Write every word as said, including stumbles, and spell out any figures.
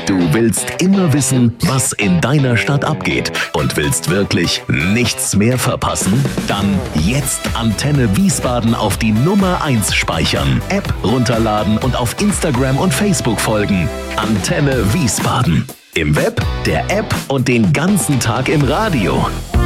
Du willst immer wissen, was in deiner Stadt abgeht und willst wirklich nichts mehr verpassen? Dann jetzt Antenne Wiesbaden auf die Nummer eins speichern, App runterladen und auf Instagram und Facebook folgen. Antenne Wiesbaden. Im Web, der App und den ganzen Tag im Radio.